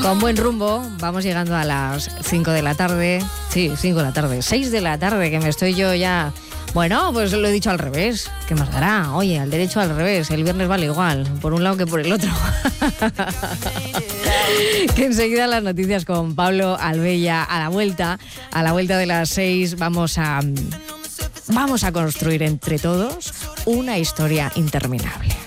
Con buen rumbo, vamos llegando a las 5 de la tarde. Sí, 5 de la tarde, 6 de la tarde, que me estoy yo ya... Bueno, pues lo he dicho al revés. ¿Qué más dará? Oye, al derecho al revés. El viernes vale igual, por un lado que por el otro. Que enseguida las noticias con Pablo Albella. A la vuelta de las 6 vamos a construir entre todos una historia interminable.